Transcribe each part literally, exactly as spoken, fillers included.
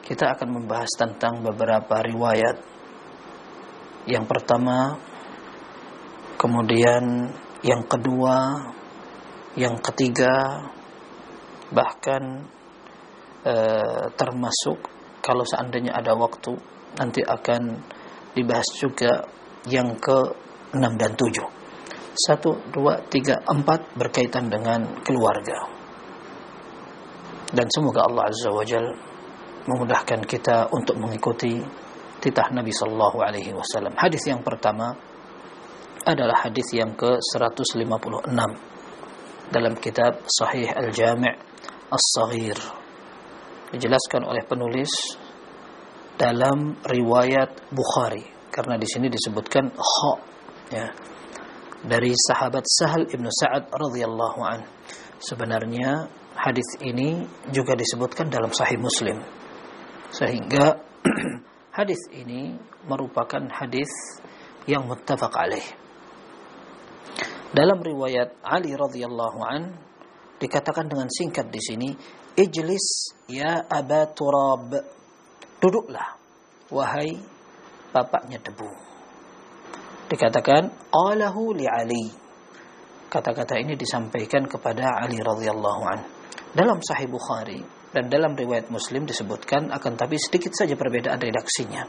kita akan membahas tentang beberapa riwayat. Yang pertama, kemudian yang kedua, yang ketiga, bahkan eh, termasuk kalau seandainya ada waktu nanti akan dibahas juga yang ke enam dan tujuh. Satu, dua, tiga, empat berkaitan dengan keluarga. Dan semoga Allah Azza wa Jal memudahkan kita untuk mengikuti titah Nabi Sallallahu Alaihi Wasallam. Hadis yang pertama adalah hadis yang ke seratus lima puluh enam dalam kitab Sahih Al-Jami' As-Saghir. Dijelaskan oleh penulis dalam riwayat Bukhari, karena di sini disebutkan kha, ya, dari sahabat Sahal ibnu Sa'ad radhiyallahu an. Sebenarnya hadis ini juga disebutkan dalam Sahih Muslim, sehingga hadis ini merupakan hadis yang muttafaq alaih. Dalam riwayat Ali radhiyallahu an dikatakan dengan singkat di sini, ijlis ya Aba Turab, duduklah wahai bapaknya debu. Dikatakan qalahu li Ali. Kata-kata ini disampaikan kepada Ali radhiyallahu an. Dalam Sahih Bukhari dan dalam riwayat Muslim disebutkan, akan tapi sedikit saja perbedaan redaksinya,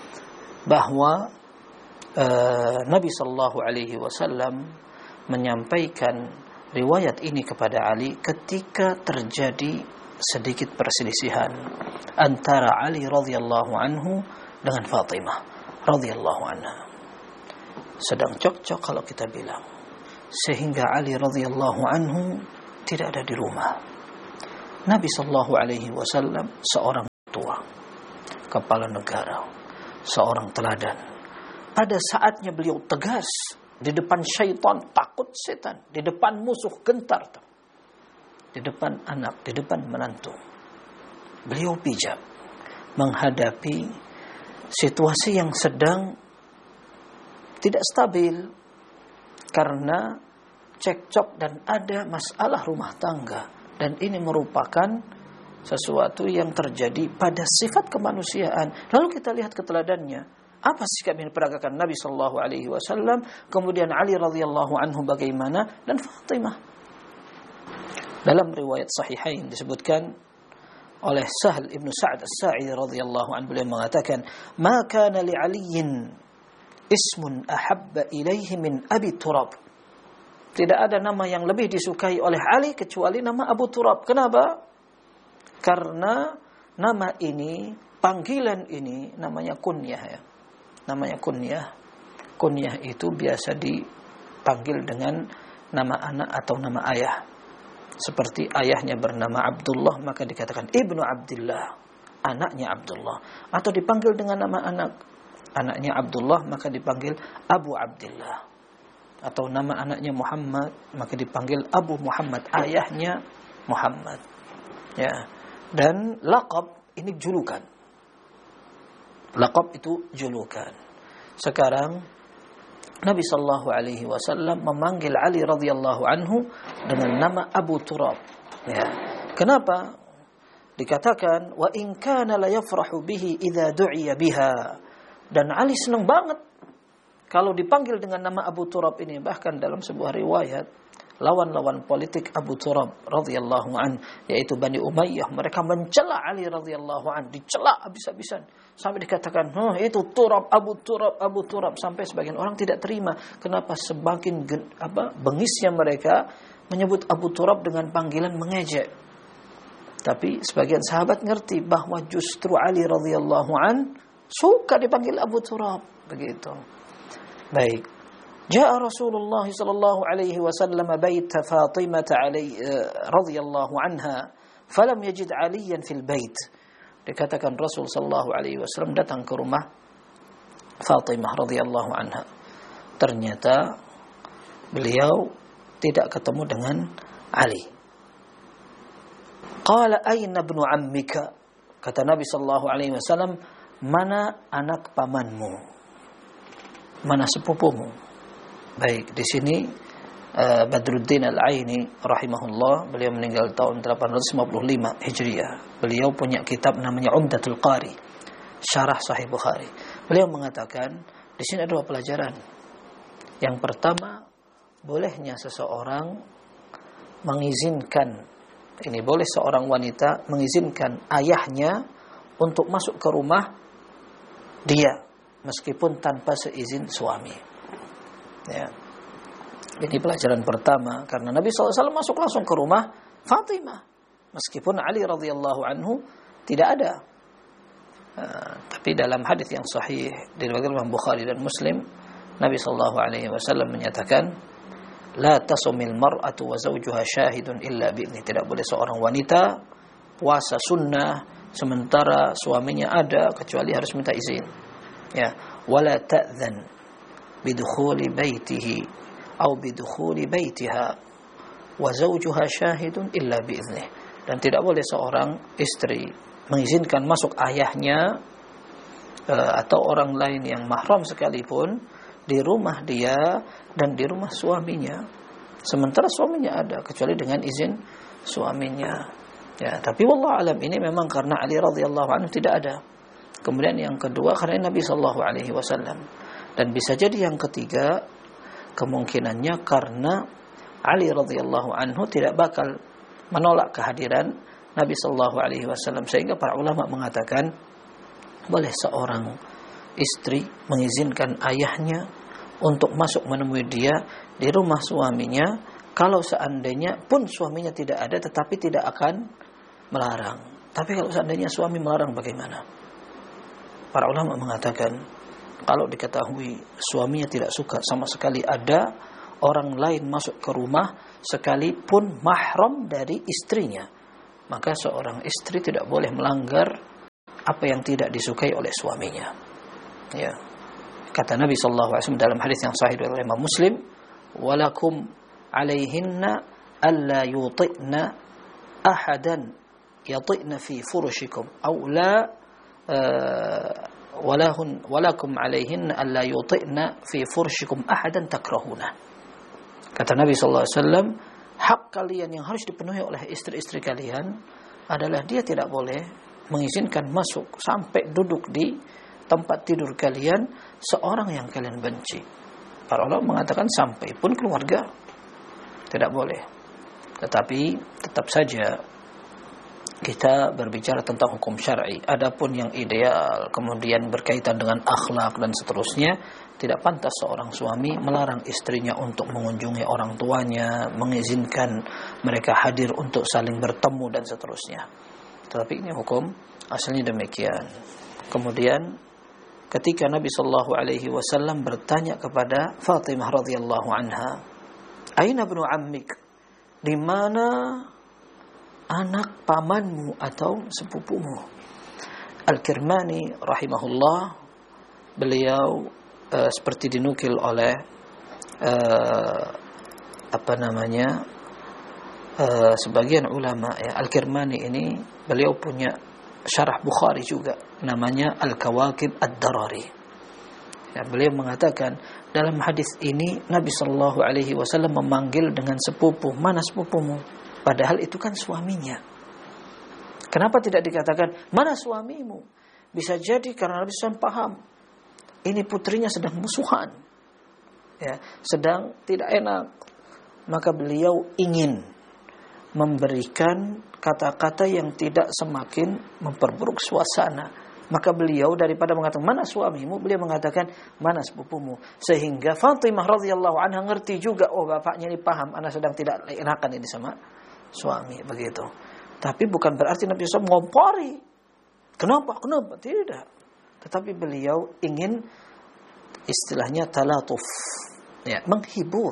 bahwa uh, Nabi sallallahu alaihi wasallam menyampaikan riwayat ini kepada Ali ketika terjadi sedikit perselisihan antara Ali radhiyallahu anhu dengan Fatimah radhiyallahu anha. Sedang cocok kalau kita bilang, sehingga Ali radhiyallahu anhu tidak ada di rumah. Nabi sallallahu alaihi wasallam seorang tua, kepala negara, seorang teladan. Ada saatnya beliau tegas di depan syaitan, takut setan, di depan musuh gentar, di depan anak, di depan menantu. Beliau bijak menghadapi situasi yang sedang tidak stabil karena cekcok dan ada masalah rumah tangga, dan ini merupakan sesuatu yang terjadi pada sifat kemanusiaan. Lalu kita lihat keteladannya, apa sikap yang diperagakan Nabi sallallahu alaihi wasallam, kemudian Ali radhiyallahu anhu bagaimana, dan Fatimah. Dalam riwayat sahihain disebutkan oleh Sahal ibnu Sa'ad As-Sa'idi radhiyallahu anhu, beliau mengatakan, "Ma kana li Aliyin ismun ahabba ilaihi min Abi Turab." Tidak ada nama yang lebih disukai oleh Ali kecuali nama Abu Turab. Kenapa? Karena nama ini, panggilan ini namanya kunyah, ya. Namanya kunyah. Kunyah itu biasa dipanggil dengan nama anak atau nama ayah. Seperti ayahnya bernama Abdullah, maka dikatakan Ibnu Abdullah, anaknya Abdullah. Atau dipanggil dengan nama anak, anaknya Abdullah, maka dipanggil Abu Abdullah. Atau nama anaknya Muhammad, maka dipanggil Abu Muhammad, ayahnya Muhammad. Ya. Dan laqab ini julukan. Laqab itu julukan. Sekarang Nabi sallallahu alaihi wasallam memanggil Ali radhiyallahu anhu dengan nama Abu Turab. Ya. Kenapa? Dikatakan wa in kana la yafrahu bihi idza du'iya biha. Dan Ali senang banget kalau dipanggil dengan nama Abu Turab ini. Bahkan dalam sebuah riwayat, lawan-lawan politik Abu Turab radhiyallahu an, yaitu Bani Umayyah, mereka mencela Ali radhiyallahu an, dicela habis-habisan sampai dikatakan, "Oh, itu Turab, Abu Turab, Abu Turab." Sampai sebagian orang tidak terima. Kenapa? Semakin gen, apa bengisnya mereka menyebut Abu Turab dengan panggilan mengejek. Tapi sebagian sahabat ngerti bahwa justru Ali radhiyallahu an suka dipanggil Abu Turab, begitu. Baik. Jaa Rasulullah sallallahu alaihi wasallam bait Fatimah alaihi radhiyallahu anha, falam yajid Aliyan fil bait. Dikatakan Rasul sallallahu alaihi wasallam datang ke rumah Fatimah radhiyallahu anha. Ternyata beliau tidak ketemu dengan Ali. Qala aina ibnu ammika? Kata Nabi sallallahu alaihi wasallam, mana anak pamanmu? Mana sepupumu? Baik, di sini uh, Badruddin Al-Aini rahimahullah, beliau meninggal tahun delapan ratus lima puluh lima Hijriah. Beliau punya kitab namanya Umdatul Qari, Syarah Sahih Bukhari. Beliau mengatakan di sini ada dua pelajaran. Yang pertama, bolehnya seseorang mengizinkan, ini boleh seorang wanita mengizinkan ayahnya untuk masuk ke rumah dia meskipun tanpa seizin suami. Ya. Ini pelajaran pertama, karena Nabi shallallahu alaihi wasallam masuk langsung ke rumah Fatimah meskipun Ali radhiyallahu anhu tidak ada. Uh, tapi dalam hadis yang sahih diriwayatkan oleh Bukhari dan Muslim, Nabi sallallahu alaihi wasallam menyatakan, la tasumil mar'atu wa zawjuha syahidun illa bi'ni. Tidak boleh seorang wanita puasa sunnah sementara suaminya ada kecuali harus minta izin. Ya, wala ta'dhan bidukhuli baitihi atau bidukhuli baitiha wa zawjuha syahidun illa bi'ni. Dan tidak boleh seorang istri mengizinkan masuk ayahnya uh, atau orang lain yang mahram sekalipun di rumah dia dan di rumah suaminya sementara suaminya ada kecuali dengan izin suaminya. Ya, tapi wallahu alam ini memang karena Ali radhiyallahu anhu tidak ada. Kemudian yang kedua karena Nabi sallallahu alaihi wasallam, dan bisa jadi yang ketiga kemungkinannya karena Ali radhiyallahu anhu tidak bakal menolak kehadiran Nabi sallallahu alaihi wasallam, sehingga para ulama mengatakan boleh seorang istri mengizinkan ayahnya untuk masuk menemui dia di rumah suaminya kalau seandainya pun suaminya tidak ada, tetapi tidak akan melarang. Tapi kalau seandainya suami melarang bagaimana? Para ulama mengatakan kalau diketahui suaminya tidak suka sama sekali ada orang lain masuk ke rumah sekalipun mahram dari istrinya, maka seorang istri tidak boleh melanggar apa yang tidak disukai oleh suaminya. Ya. Kata Nabi sallallahu alaihi wasallam dalam hadis yang sahih riwayat Imam Muslim, "Walakum 'alaihinna alla yuti'na ahadan yati'na fi furushikum aw la walahun walakum 'alaihinna alla yuti'na fi furushikum ahadan takrahuna." Kata Nabi sallallahu alaihi wasallam, hak kalian yang harus dipenuhi oleh istri-istri kalian adalah dia tidak boleh mengizinkan masuk sampai duduk di tempat tidur kalian seorang yang kalian benci. Para ulama mengatakan sampai pun keluarga tidak boleh. Tetapi tetap saja kita berbicara tentang hukum syar'i. Adapun yang ideal kemudian berkaitan dengan akhlak dan seterusnya, tidak pantas seorang suami melarang istrinya untuk mengunjungi orang tuanya, mengizinkan mereka hadir untuk saling bertemu dan seterusnya. Tetapi ini hukum asalnya demikian. Kemudian ketika Nabi sallallahu alaihi wasallam bertanya kepada Fatimah radhiyallahu anha, "Aina ibnu ammik?" Di mana anak pamanmu atau sepupumu? Al-Kirmani rahimahullah, beliau uh, seperti dinukil oleh uh, apa namanya uh, sebagian ulama ya. Al-Kirmani ini beliau punya syarah Bukhari juga namanya Al-Kawakib Ad-Darari. Ya, beliau mengatakan dalam hadis ini Nabi sallallahu alaihi wasallam memanggil dengan sepupu. Mana sepupumu? Padahal itu kan suaminya. Kenapa tidak dikatakan mana suamimu? Bisa jadi karena Nabi sallallahu alaihi wasallam paham ini putrinya sedang musuhan, ya, sedang tidak enak, maka beliau ingin memberikan kata-kata yang tidak semakin memperburuk suasana. Maka beliau daripada mengatakan mana suamimu, beliau mengatakan mana sepupumu, sehingga Fatimah radhiyallahu anha ngerti juga, oh bapaknya ini paham anak sedang tidak enakan ini sama suami, begitu. Tapi bukan berarti Nabi sallallahu alaihi wasallam ngompori. Kenapa? Kenapa? Tidak. Tetapi beliau ingin istilahnya talatuf, ya, menghibur.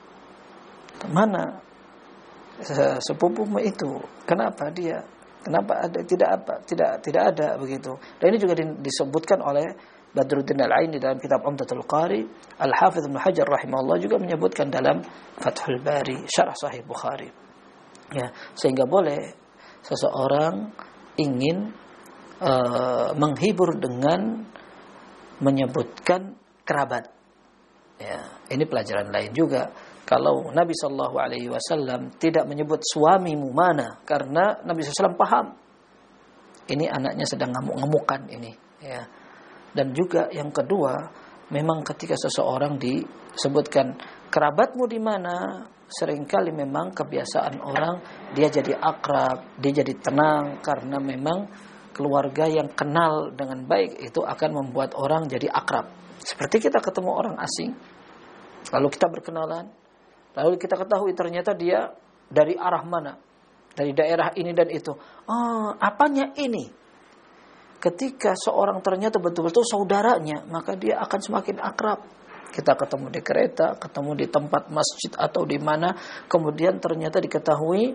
Mana sepupumu itu? Kenapa dia? Kenapa ada tidak apa? Tidak tidak ada begitu. Dan ini juga disebutkan oleh Badruddin Al-Aini dalam kitab Umdatul Qari. Al-Hafidz Ibnu Hajar rahimahullah juga menyebutkan dalam Fathul Bari Syarah Sahih Bukhari. Ya, sehingga boleh seseorang ingin uh, menghibur dengan menyebutkan kerabat. Ya, ini pelajaran lain juga. Kalau Nabi Shallallahu Alaihi Wasallam tidak menyebut suamimu mana, karena Nabi Shallallahu Alaihi Wasallam paham ini anaknya sedang ngamuk-ngamukan ini, ya. Dan juga yang kedua, memang ketika seseorang disebutkan kerabatmu di mana, seringkali memang kebiasaan orang dia jadi akrab, dia jadi tenang, karena memang keluarga yang kenal dengan baik itu akan membuat orang jadi akrab. Seperti kita ketemu orang asing, lalu kita berkenalan, lalu kita ketahui ternyata dia dari arah mana, dari daerah ini dan itu. Oh, apanya ini? Ketika seorang ternyata betul-betul saudaranya, maka dia akan semakin akrab. Kita ketemu di kereta, ketemu di tempat masjid atau di mana, kemudian ternyata diketahui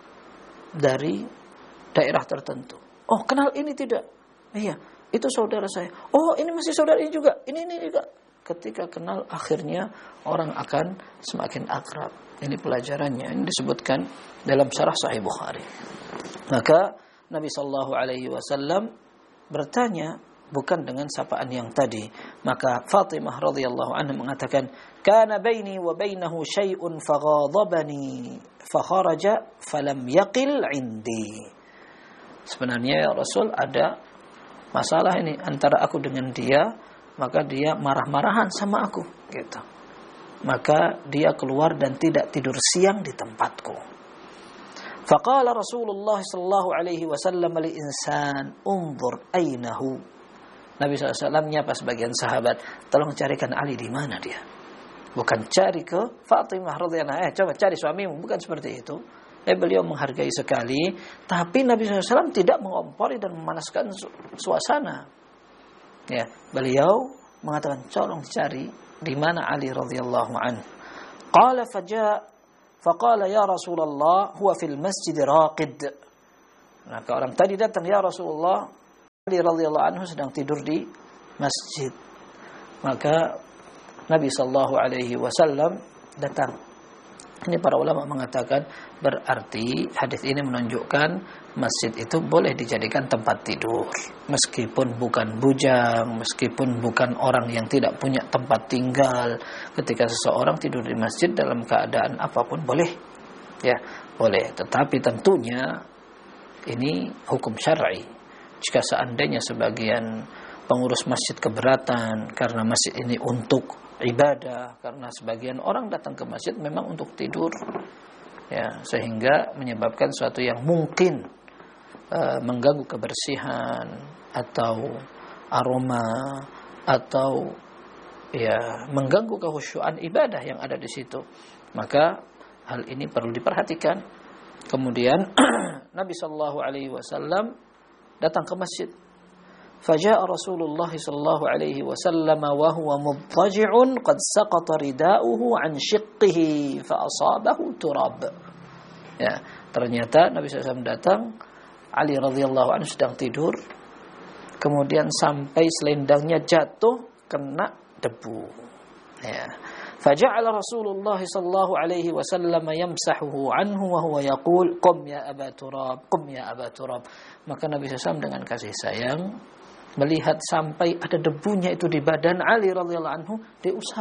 dari daerah tertentu. Oh, kenal ini tidak? Iya, itu saudara saya. Oh, ini masih saudara ini juga. Ini ini juga. Ketika kenal, akhirnya orang akan semakin akrab. Ini pelajarannya. Ini disebutkan dalam syarah Sahih Bukhari. Maka Nabi Sallallahu Alaihi Wasallam bertanya, bukan dengan sapaan yang tadi. Maka Fatimah radhiyallahu anha mengatakan, "Kana baini wa bainahu syai'un faghadabani, fakharaja falam yaqil 'indi." Sebenarnya ya Rasul, ada masalah ini antara aku dengan dia, maka dia marah-marahan sama aku, gitu. Maka dia keluar dan tidak tidur siang di tempatku. Faqala Rasulullah sallallahu alaihi wasallam li insan, "Unzur ainahu." Nabi shallallahu alaihi wasallam nyapa sebagian sahabat, tolong carikan Ali di mana dia. Bukan cari ke Fatimah radhiyallahu anha, eh coba cari suamimu, bukan seperti itu. Eh, beliau menghargai sekali, tapi Nabi shallallahu alaihi wasallam tidak mengompori dan memanaskan su- suasana. Ya, beliau mengatakan, tolong cari di mana Ali radhiyallahu anhu. Qala faja faqala ya Rasulullah huwa fil masjid raqid. Maka orang tadi datang, ya Rasulullah, Ali radhiyallahu anhu sedang tidur di masjid. Maka Nabi sallallahu alaihi wasallam datang. Ini para ulama mengatakan berarti hadis ini menunjukkan masjid itu boleh dijadikan tempat tidur, meskipun bukan bujang, meskipun bukan orang yang tidak punya tempat tinggal. Ketika seseorang tidur di masjid dalam keadaan apapun boleh, ya boleh. Tetapi tentunya ini hukum syar'i. Jika seandainya sebagian pengurus masjid keberatan karena masjid ini untuk ibadah, karena sebagian orang datang ke masjid memang untuk tidur, ya, sehingga menyebabkan sesuatu yang mungkin uh, mengganggu kebersihan atau aroma atau ya mengganggu kekhusyuan ibadah yang ada di situ, maka hal ini perlu diperhatikan. Kemudian Nabi Shallallahu Alaihi Wasallam datang ke masjid. فجاء رسول الله صلى الله عليه وسلم وهو مضطجع قد سقط رداؤه عن شقه فأصابه تراب. Ya, ternyata Nabi shallallahu alaihi wasallam datang, Ali radhiyallahu anhu sedang tidur, kemudian sampai selendangnya jatuh kena debu. Ya. فجعل رسول الله صلى الله عليه وسلم يمسحه عنه وهو يقول قم يا أبا تراب قم يا أبا تراب. Maka Nabi shallallahu alaihi wasallam dengan kasih sayang melihat sampai ada debunya itu di badan Ali radhiyallahu anhu, diusap.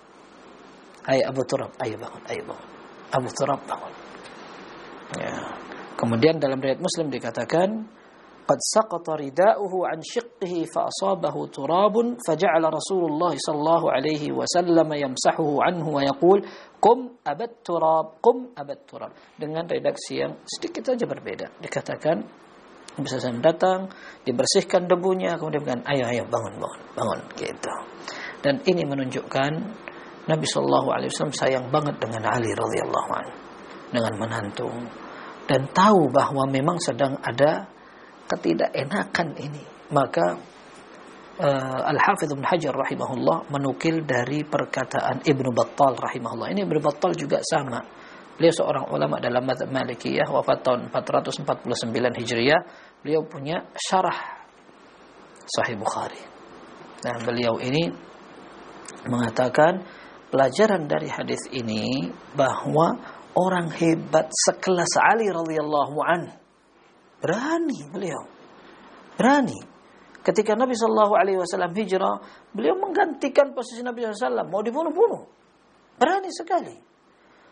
Hai Abu Turab, ayo bangun, ayo bangun. Abu Turab bangun. Ya. Kemudian dalam riwayat Muslim dikatakan, qad saqata rida'uhu an shiqqihi fa asabahu turabun faja'ala Rasulullah sallallahu alaihi wasallam yamsahuhu anhu wa yaqul qum abat turab qum abat turab. Dengan redaksi yang sedikit saja berbeda. Dikatakan bisa saya datang, dibersihkan debunya, kemudian bilang, ayo ayo bangun bangun bangun gitu. Dan ini menunjukkan Nabi Shallallahu Alaihi Wasallam sayang banget dengan Ali radhiyallahu anhu, dengan menantu, dan tahu bahwa memang sedang ada ketidakenakan ini. Maka uh, Al-Hafidz Ibnu Hajar rahimahullah menukil dari perkataan Ibnu Battal rahimahullah. Ini Ibnu Battal juga sama. Beliau seorang ulama dalam mazhab Malikiyah, wafat tahun empat ratus empat puluh sembilan Hijriah. Beliau punya syarah Sahih Bukhari. Nah, beliau ini mengatakan pelajaran dari hadis ini bahwa orang hebat sekelas Ali radhiyallahu an berani, beliau berani. Ketika Nabi sallallahu alaihi wasallam hijrah, beliau menggantikan posisi Nabi sallallahu alaihi wasallam, mau dibunuh-bunuh. Berani sekali.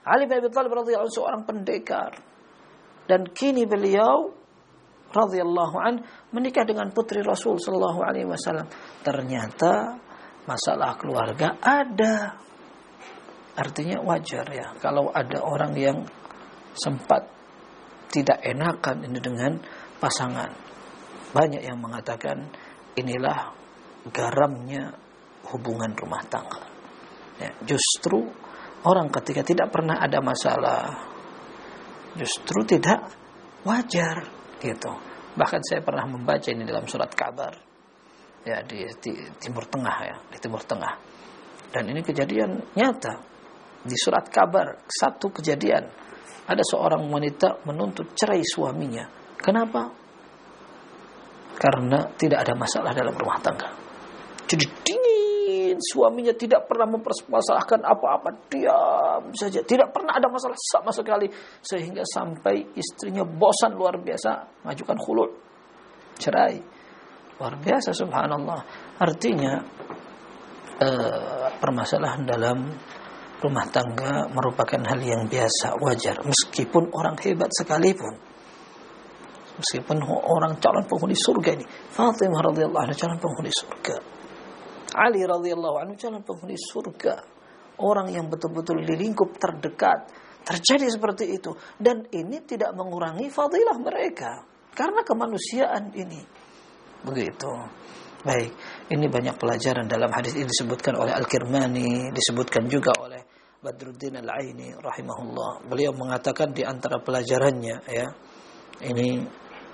Ali bin Abi Thalib radhiyallahu anhu seorang pendekar. Dan kini beliau radhiyallahu an menikah dengan putri Rasul sallallahu alaihi wasallam. Ternyata masalah keluarga ada. Artinya wajar ya kalau ada orang yang sempat tidak enakan ini dengan pasangan. Banyak yang mengatakan inilah garamnya hubungan rumah tangga. Ya, justru orang ketika tidak pernah ada masalah justru tidak wajar gitu. Bahkan saya pernah membaca ini dalam surat Kabar ya di, di Timur Tengah ya, di Timur Tengah. Dan ini kejadian nyata di surat Kabar, satu kejadian ada seorang wanita menuntut cerai suaminya. Kenapa? Karena tidak ada masalah dalam rumah tangga. Jadi dingin, suaminya tidak pernah mempermasalahkan apa-apa, diam saja, tidak pernah ada masalah sama sekali, sehingga sampai istrinya bosan luar biasa, mengajukan khulu', cerai. Luar biasa, subhanallah. Artinya eh, permasalahan dalam rumah tangga merupakan hal yang biasa, wajar, meskipun orang hebat sekalipun, meskipun orang calon penghuni surga ini, Fatimah radhiyallahu anha calon penghuni surga, Ali radhiyallahu anhu calon penghuni surga, orang yang betul-betul di lingkup terdekat, terjadi seperti itu. Dan ini tidak mengurangi fadilah mereka, karena kemanusiaan ini. Begitu. Baik, ini banyak pelajaran dalam hadis ini disebutkan oleh Al-Kirmani, disebutkan juga oleh Badruddin Al-Aini rahimahullah. Beliau mengatakan di antara pelajarannya ya, ini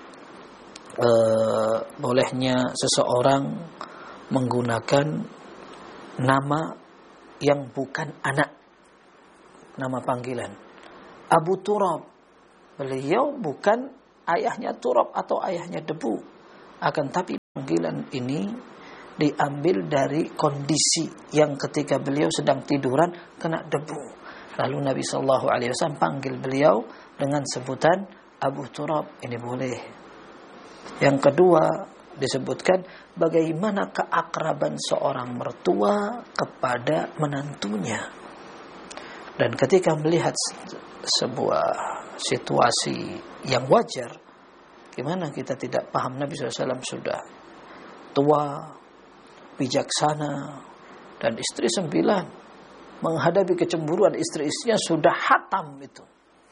uh, bolehnya seseorang menggunakan nama yang bukan anak, nama panggilan. Abu Turab, beliau bukan ayahnya Turab atau ayahnya debu, akan tapi panggilan ini diambil dari kondisi yang ketika beliau sedang tiduran kena debu. Lalu Nabi sallallahu alaihi wasallam panggil beliau dengan sebutan Abu Turab. Ini boleh. Yang kedua disebutkan bagaimana keakraban seorang mertua kepada menantunya. Dan ketika melihat sebuah situasi yang wajar, gimana kita tidak paham Nabi shallallahu alaihi wasallam sudah tua, bijaksana, dan istri sembilan, menghadapi kecemburuan istri-istrinya sudah hatam itu.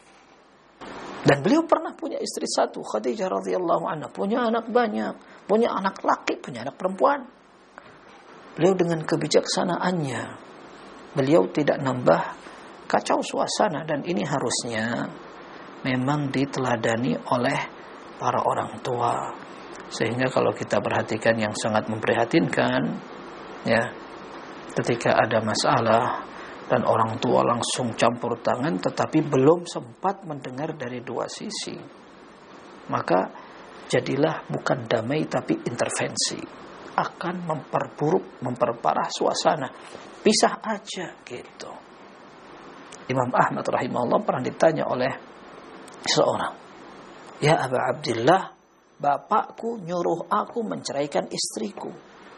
Dan beliau pernah punya istri satu, Khadijah radhiyallahu anha, punya anak banyak, punya anak laki, punya anak perempuan. Beliau dengan kebijaksanaannya, beliau tidak nambah kacau suasana, dan ini harusnya memang diteladani oleh para orang tua. Sehingga kalau kita perhatikan yang sangat memprihatinkan ya, ketika ada masalah dan orang tua langsung campur tangan tetapi belum sempat mendengar dari dua sisi, maka jadilah bukan damai tapi intervensi, akan memperburuk, memperparah suasana. Pisah aja gitu. Imam Ahmad rahimahullah pernah ditanya oleh seorang, "Ya Aba Abdillah, bapakku nyuruh aku menceraikan istriku."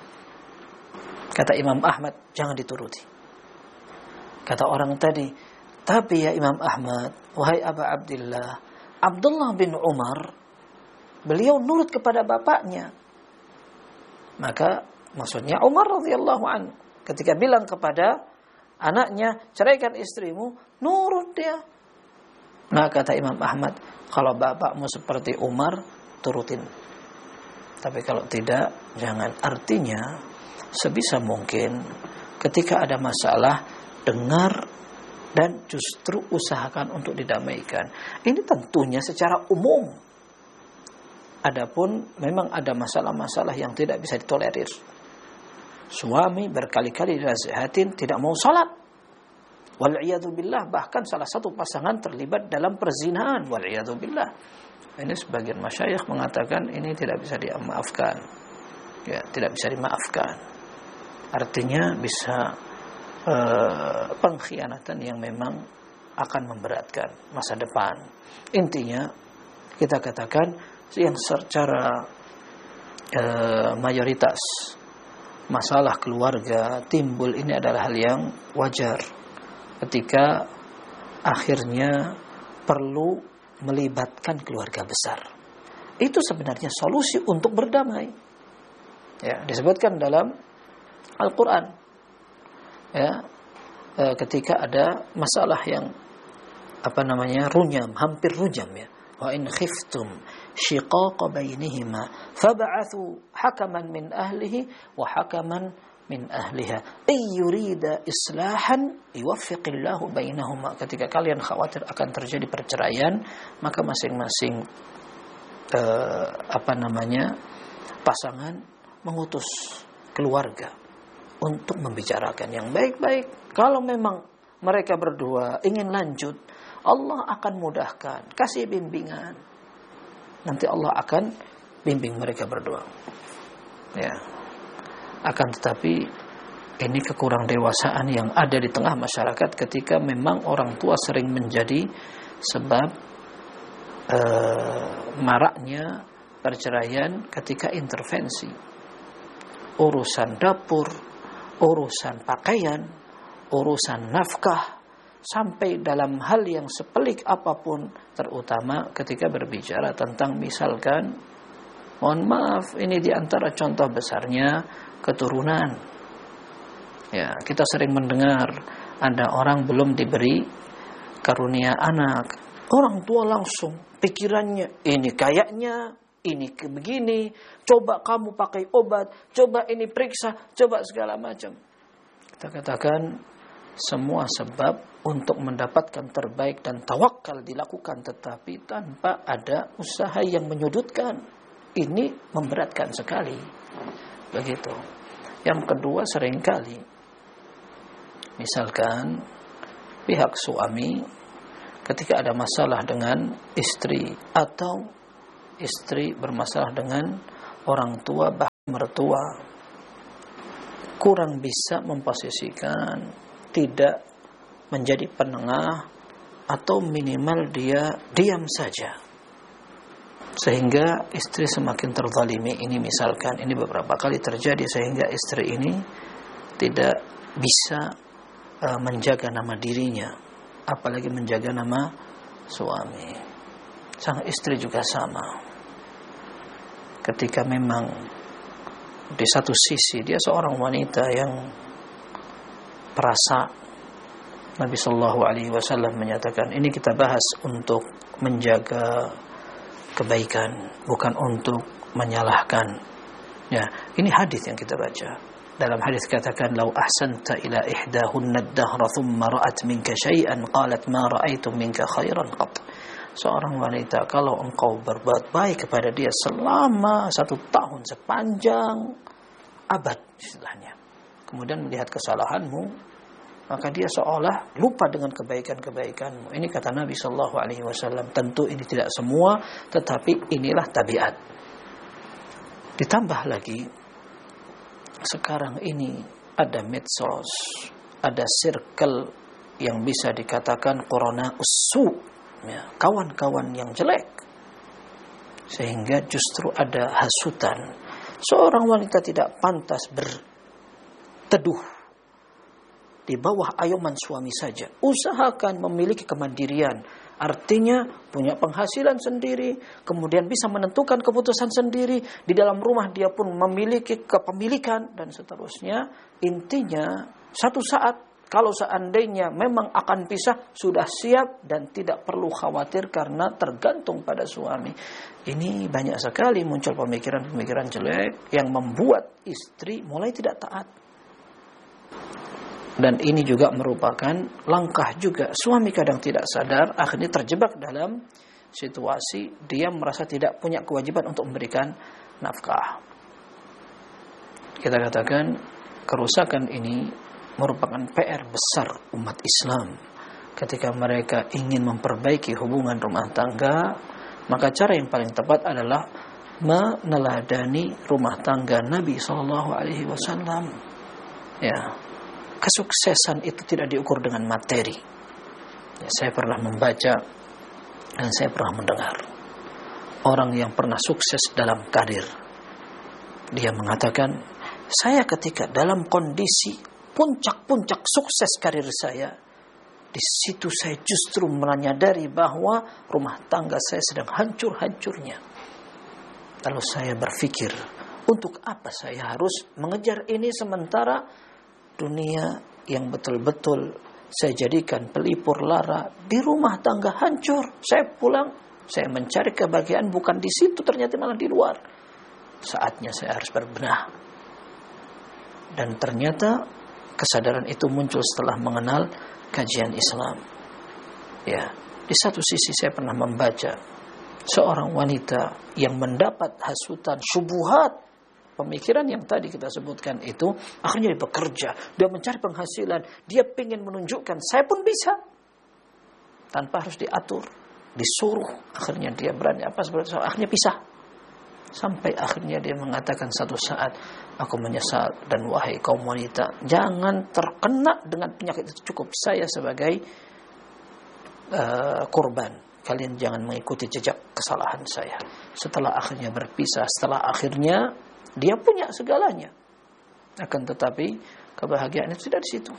Kata Imam Ahmad, "Jangan dituruti." Kata orang tadi, "Tapi ya Imam Ahmad, wahai Aba Abdillah, Abdullah bin Umar, beliau nurut kepada bapaknya." Maka maksudnya Umar radhiyallahu anhu ketika bilang kepada anaknya, "Ceraikan istrimu," nurut dia. Nah kata Imam Ahmad, kalau bapakmu seperti Umar, turutin. Tapi kalau tidak, jangan. Artinya sebisa mungkin ketika ada masalah, dengar dan justru usahakan untuk didamaikan. Ini tentunya secara umum. Adapun memang ada masalah-masalah yang tidak bisa ditolerir. Suami berkali-kali dinasihatin tidak mau salat. Wal'iyadzubillah, bahkan salah satu pasangan terlibat dalam perzinahan. Wal'iyadzubillah. Ini sebagian masyayikh mengatakan ini tidak bisa dimaafkan. Ya, tidak bisa dimaafkan. Artinya bisa uh, pengkhianatan yang memang akan memberatkan masa depan. Intinya kita katakan yang secara uh, mayoritas masalah keluarga timbul ini adalah hal yang wajar ketika akhirnya perlu melibatkan keluarga besar. Itu sebenarnya solusi untuk berdamai. Ya, disebutkan dalam Al-Quran. Ya, e, ketika ada masalah yang apa namanya runyam, hampir runyam ya. Wa in khiftum shiqaqa bainihima fab'athu hakaman min ahlihi wa hakaman min ahliha ay yurida islahan yuwaffiqillahu bainahuma. Ketika kalian khawatir akan terjadi perceraian, maka masing-masing eh, apa namanya pasangan mengutus keluarga untuk membicarakan yang baik-baik. Kalau memang mereka berdua ingin lanjut, Allah akan mudahkan, kasih bimbingan. Nanti Allah akan bimbing mereka berdua. Ya. Akan tetapi ini kekurang dewasaan yang ada di tengah masyarakat ketika memang orang tua sering menjadi sebab eh, maraknya perceraian ketika intervensi. Urusan dapur, urusan pakaian, urusan nafkah, sampai dalam hal yang sepelik apapun, terutama ketika berbicara tentang misalkan, mohon maaf, ini diantara contoh besarnya keturunan. Ya, kita sering mendengar ada orang belum diberi karunia anak, orang tua langsung pikirannya ini kayaknya, ini begini, coba kamu pakai obat, coba ini periksa, coba segala macam. Kita katakan semua sebab untuk mendapatkan terbaik dan tawakal dilakukan, tetapi tanpa ada usaha yang menyudutkan. Ini memberatkan sekali. Begitu. Yang kedua, seringkali misalkan pihak suami ketika ada masalah dengan istri atau istri bermasalah dengan orang tua bahkan mertua, kurang bisa memposisikan, tidak menjadi penengah, atau minimal dia diam saja sehingga istri semakin terzalimi. Ini misalkan, ini beberapa kali terjadi, sehingga istri ini tidak bisa uh, menjaga nama dirinya, apalagi menjaga nama suami. Sang istri juga sama. Ketika memang di satu sisi dia seorang wanita yang perasa, Nabi Shallallahu Alaihi Wasallam menyatakan, ini kita bahas untuk menjaga kebaikan, bukan untuk menyalahkan. Ya, ini hadis yang kita baca. Dalam hadis katakan, "Lau ahsanta ila ihdahunna ad-dahra thumma ra'at minka syai'an qalat ma ra'aitu minka khairan qat." Seorang wanita, kalau engkau berbuat baik kepada dia selama satu tahun, sepanjang abad istilahnya, kemudian melihat kesalahanmu, maka dia seolah lupa dengan kebaikan-kebaikanmu. Ini kata Nabi Sallallahu Alaihi Wasallam. Tentu ini tidak semua, tetapi inilah tabiat. Ditambah lagi, sekarang ini ada medsos, ada circle yang bisa dikatakan corona usu, ya, kawan-kawan yang jelek, sehingga justru ada hasutan. Seorang wanita tidak pantas berteduh di bawah ayoman suami saja. Usahakan memiliki kemandirian. Artinya punya penghasilan sendiri, kemudian bisa menentukan keputusan sendiri. Di dalam rumah dia pun memiliki kepemilikan dan seterusnya. Intinya satu saat kalau seandainya memang akan pisah, sudah siap dan tidak perlu khawatir karena tergantung pada suami. Ini banyak sekali muncul pemikiran-pemikiran jelek yang membuat istri mulai tidak taat. Dan ini juga merupakan langkah juga. Suami kadang tidak sadar, akhirnya terjebak dalam situasi dia merasa tidak punya kewajiban untuk memberikan nafkah. Kita katakan kerusakan ini merupakan P R besar umat Islam. Ketika mereka ingin memperbaiki hubungan rumah tangga, maka cara yang paling tepat adalah meneladani rumah tangga Nabi Shallallahu Alaihi Wasallam. Ya. Kesuksesan itu tidak diukur dengan materi. Ya, saya pernah membaca dan saya pernah mendengar orang yang pernah sukses dalam karir. Dia mengatakan, saya ketika dalam kondisi puncak-puncak sukses karir saya, Di situ saya justru menyadari bahwa rumah tangga saya sedang hancur-hancurnya. Lalu saya berpikir, untuk apa saya harus mengejar ini sementara dunia yang betul-betul saya jadikan pelipur lara di rumah tangga hancur. Saya pulang, saya mencari kebahagiaan bukan di situ, ternyata malah di luar. Saatnya saya harus berbenah. Dan ternyata kesadaran itu muncul setelah mengenal kajian Islam. Ya, di satu sisi saya pernah membaca seorang wanita yang mendapat hasutan syubhat, pemikiran yang tadi kita sebutkan itu, akhirnya dia bekerja, dia mencari penghasilan, dia ingin menunjukkan saya pun bisa, tanpa harus diatur, disuruh. Akhirnya dia berani apa seperti itu, akhirnya pisah. Sampai akhirnya dia mengatakan satu saat, aku menyesal, dan wahai kaum wanita, jangan terkena dengan penyakit itu. Cukup saya sebagai uh, korban. Kalian jangan mengikuti jejak kesalahan saya. Setelah akhirnya berpisah, setelah akhirnya dia punya segalanya, akan tetapi kebahagiaan itu tidak di situ.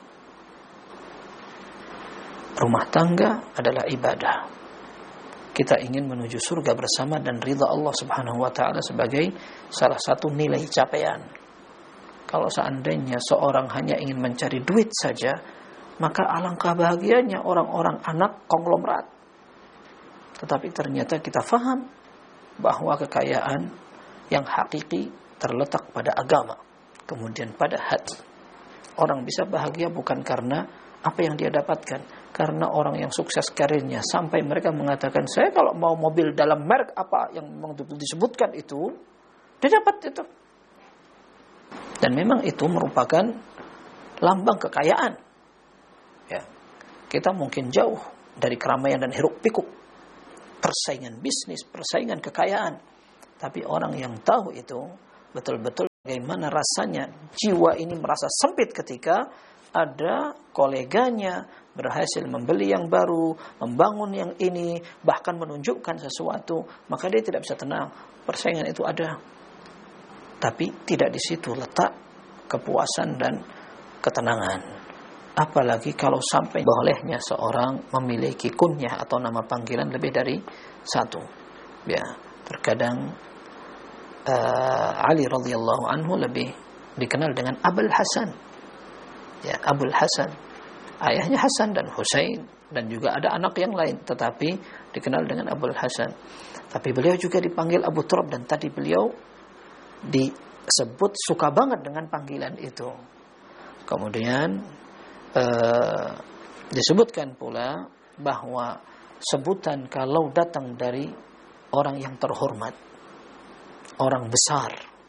Rumah tangga adalah ibadah. Kita ingin menuju surga bersama dan ridha Allah Subhanahu wa taala sebagai salah satu nilai capaian. Kalau seandainya seorang hanya ingin mencari duit saja, maka alangkah bahagianya orang-orang anak konglomerat. Tetapi ternyata kita faham bahwa kekayaan yang hakiki terletak pada agama, kemudian pada hati. Orang bisa bahagia bukan karena apa yang dia dapatkan, karena orang yang sukses karirnya sampai mereka mengatakan, saya kalau mau mobil dalam merek apa yang disebutkan itu, dia dapat itu. Dan memang itu merupakan lambang kekayaan. Ya, kita mungkin jauh dari keramaian dan hiruk pikuk, persaingan bisnis, persaingan kekayaan. Tapi orang yang tahu itu betul-betul bagaimana rasanya jiwa ini merasa sempit ketika ada koleganya berhasil membeli yang baru, membangun yang ini, bahkan menunjukkan sesuatu, maka dia tidak bisa tenang. Persaingan itu ada, tapi tidak di situ letak kepuasan dan ketenangan. Apalagi kalau sampai bolehnya seorang memiliki kunyah atau nama panggilan lebih dari satu. Ya, terkadang uh, Ali radhiyallahu anhu lebih dikenal dengan Abul Hasan. Ya, Abul Hasan, ayahnya Hasan dan Husain, dan juga ada anak yang lain, tetapi dikenal dengan Abul Hasan. Tapi beliau juga dipanggil Abu Turab, dan tadi beliau disebut suka banget dengan panggilan itu. Kemudian eh, disebutkan pula bahwa sebutan kalau datang dari orang yang terhormat, orang besar,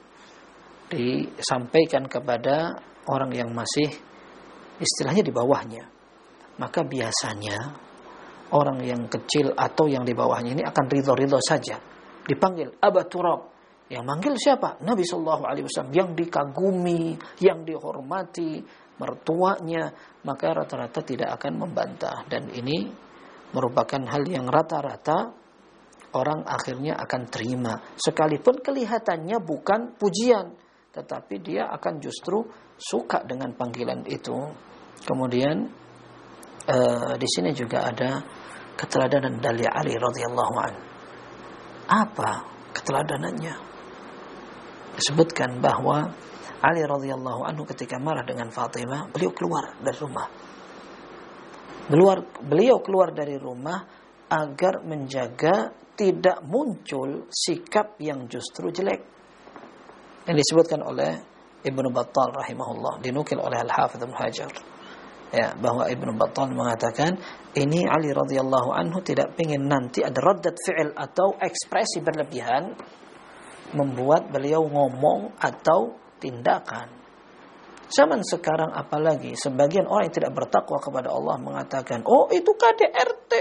disampaikan kepada orang yang masih istilahnya di bawahnya, maka biasanya orang yang kecil atau yang di bawahnya ini akan ridho-ridho saja. Dipanggil Aba Turab. Yang manggil siapa? Nabi Sallallahu Alaihi Wasallam, yang dikagumi, yang dihormati, mertuanya, maka rata-rata tidak akan membantah. Dan ini merupakan hal yang rata-rata orang akhirnya akan terima. Sekalipun kelihatannya bukan pujian, tetapi dia akan justru suka dengan panggilan itu. Kemudian uh, di sini juga ada keteladanan dari Ali radhiyallahu an. Apa keteladanannya? Disebutkan bahwa Ali radhiyallahu anhu ketika marah dengan Fatimah, beliau keluar dari rumah. Beliau, beliau keluar dari rumah agar menjaga tidak muncul sikap yang justru jelek. Yang disebutkan oleh Ibnu Battal rahimahullah, dinukil oleh Al-Hafidz Ibnu Hajar. Ya, bahwa Ibnu Battal mengatakan ini Ali radhiyallahu anhu tidak ingin nanti ada raddat fi'il atau ekspresi berlebihan membuat beliau ngomong atau tindakan. Zaman sekarang apalagi sebagian orang yang tidak bertakwa kepada Allah mengatakan, oh itu K D R T,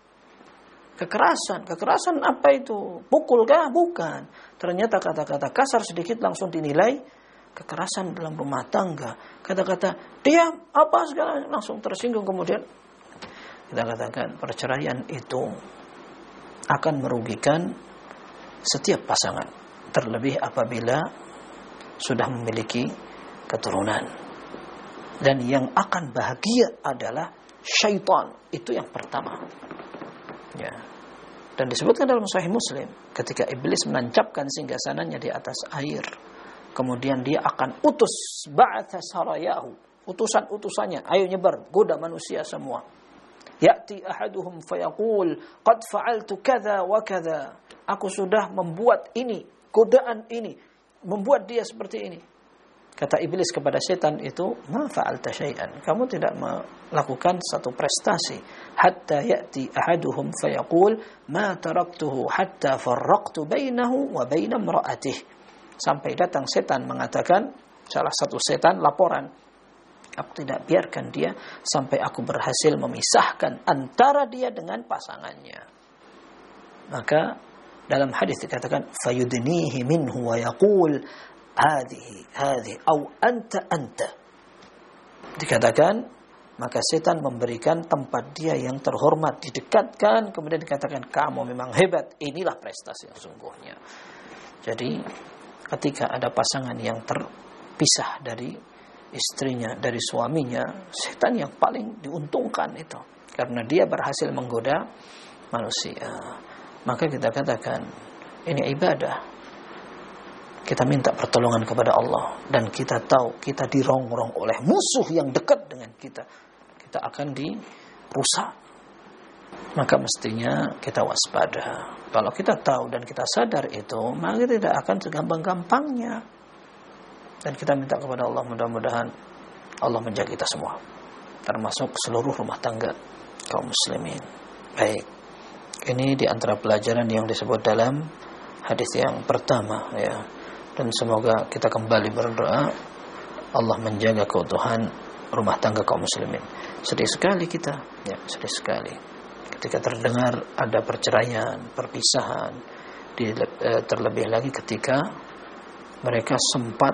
kekerasan. Kekerasan apa itu? Pukul kah? Bukan. Ternyata kata-kata kasar sedikit langsung dinilai kekerasan dalam rumah tangga. Kata-kata diam apa segala langsung tersinggung. Kemudian kita katakan perceraian itu akan merugikan setiap pasangan, terlebih apabila sudah memiliki keturunan. Dan yang akan bahagia adalah syaitan. Itu yang pertama. Ya. Dan disebutkan dalam Sahih Muslim, ketika iblis menancapkan singgasananya di atas air, kemudian dia akan utus ba'atha sarayahu, utusan-utusannya, ayo nyebar, goda manusia semua. Ya'ti ahaduhum fayaqul qad fa'altu kadza wa kadza. Aku sudah membuat ini, godaan ini, membuat dia seperti ini. Kata iblis kepada setan itu, ma fa'alta syai'an, kamu tidak melakukan satu prestasi. Hatta ya'ti ahaduhum fayaqul ma taraktuhu hatta farraqtu bainahu wa baina imra'atih. Sampai datang setan mengatakan, salah satu setan laporan, aku tidak biarkan dia sampai aku berhasil memisahkan antara dia dengan pasangannya. Maka dalam hadis dikatakan, fayudnihi minhu wa yaqul hadhihi hadhihi au anta anta. Dikatakan, maka setan memberikan tempat dia yang terhormat, didekatkan, kemudian dikatakan, kamu memang hebat, inilah prestasi yang sungguhnya. Jadi ketika ada pasangan yang terpisah dari istrinya, dari suaminya, setan yang paling diuntungkan itu, karena dia berhasil menggoda manusia. Maka kita katakan, ini ibadah. Kita minta pertolongan kepada Allah, dan kita tahu kita dirongrong oleh musuh yang dekat dengan kita. Kita akan dirusak. Maka mestinya kita waspada. Kalau kita tahu dan kita sadar itu, maka kita tidak akan segampang-gampangnya. Dan kita minta kepada Allah, mudah-mudahan Allah menjaga kita semua, termasuk seluruh rumah tangga kaum muslimin. Baik, ini di antara pelajaran yang disebut dalam hadis yang pertama, ya. Dan semoga kita kembali berdoa Allah menjaga keutuhan rumah tangga kaum muslimin. Sedih sekali kita, ya, sedih sekali ketika terdengar ada perceraian, perpisahan, terlebih lagi ketika mereka sempat